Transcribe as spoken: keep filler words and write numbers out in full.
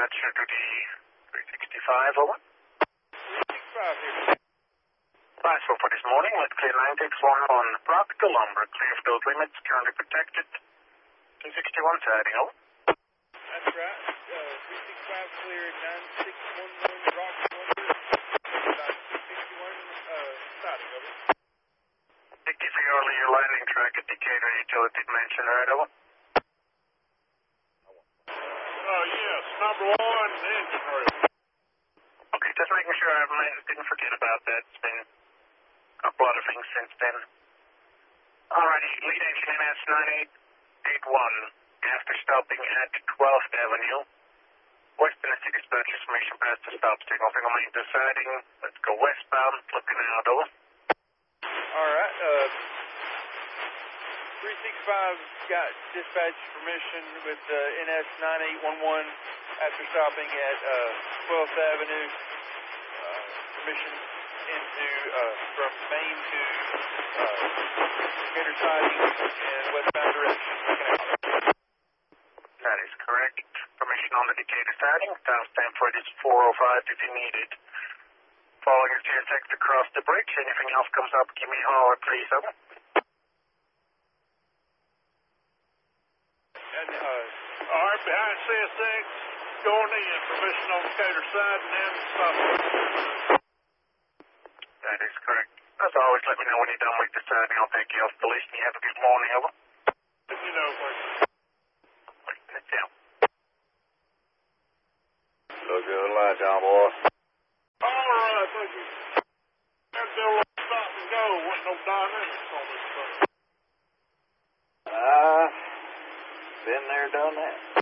departure to the three sixty-five, over. three sixty-five here. Bicycle for this morning, let's clear nine six one on Practical Lumber, clear of those limits, currently protected. two sixty-one siding, over. That's right. Uh, three sixty-five clear, nine six one one rock number. About two sixty-one uh, siding, over. Thank you for your earlier landing track at Decatur Utility Mansion, right, over. Uh, yes, number one, engine room. Okay, just making sure I didn't forget about that. It's been a lot of things since then. Alrighty, lead engine N S nine eight eight one, after stopping at twelfth Avenue. Western City Purchase Mission past the stop signal. Single main deciding. Let's go westbound, looking out, over. Alright, uh, three sixty-five got dispatch permission with uh, N S nine eight one one after stopping at uh, twelfth Avenue. Uh, permission into, uh, from Main to uh, Gator siding and westbound direction. That is correct. Permission on the Decatur siding. Timestamp for it is four oh five if you need it. Following your T S X across the bridge. Anything else comes up, give me a holler, please, over. And, uh, all right, behind C S X, going in, permission on the Gator side and then stop. That is correct. As always, let me know when you're done with the siding. I'll take you off the list and you have a good morning, over. You know, like, That's out. Look good light, John boy. all right, thank you. There's a little stop and go. Wasn't no dynamics on this thing. Ah, uh, been there, done that.